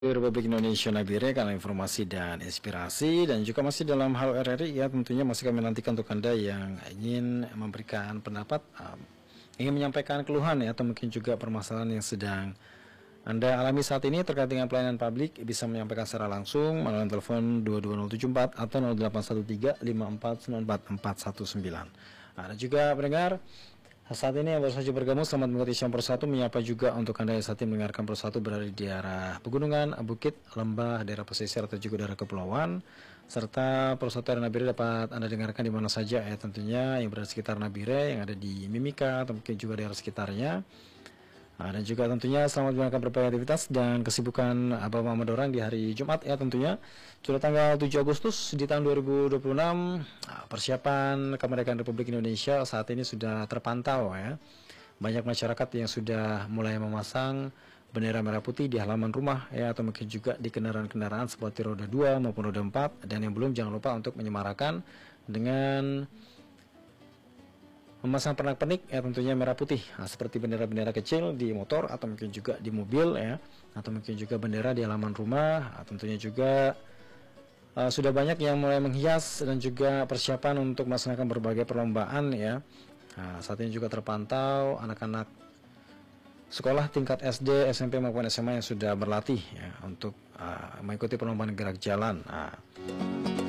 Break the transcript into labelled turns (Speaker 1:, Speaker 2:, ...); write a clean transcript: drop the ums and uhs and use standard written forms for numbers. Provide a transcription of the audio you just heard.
Speaker 1: Republik Indonesia Nabire karena informasi dan inspirasi, dan juga masih dalam hal RRI ya, tentunya masih kami nantikan untuk Anda yang ingin memberikan pendapat, ingin menyampaikan keluhan ya, atau mungkin juga permasalahan yang sedang Anda alami saat ini terkait dengan pelayanan publik, bisa menyampaikan secara langsung melalui telepon 22074 atau 0813549449. Ada juga pendengar saat ini yang baru saja bergabung, selamat mengikuti Siang Persatu, menyapa juga untuk Anda yang saat ini mendengarkan Persatu berada di daerah pegunungan, bukit, lembah, daerah pesisir atau juga daerah kepulauan, serta Persatu Nabire dapat Anda dengarkan di mana saja ya, tentunya yang berada di sekitar Nabire, yang ada di Mimika atau mungkin juga daerah sekitarnya. Dan juga tentunya selamat menjalankan berbagai aktivitas dan kesibukan Abah Muhammad Orang di hari Jumat ya, tentunya sudah tanggal 7 Agustus di tahun 2026. Persiapan kemerdekaan Republik Indonesia saat ini sudah terpantau ya. Banyak masyarakat yang sudah mulai memasang bendera merah putih di halaman rumah ya, atau mungkin juga di kendaraan-kendaraan seperti roda 2 maupun roda 4. Dan yang belum, jangan lupa untuk menyemarakan dengan memasang pernak-pernik ya, tentunya merah putih, seperti bendera-bendera kecil di motor atau mungkin juga di mobil ya, atau mungkin juga bendera di halaman rumah. Tentunya juga sudah banyak yang mulai menghias dan juga persiapan untuk melaksanakan berbagai perlombaan ya. Saat ini juga terpantau anak-anak sekolah tingkat SD, SMP maupun SMA yang sudah berlatih ya untuk mengikuti perlombaan gerak jalan.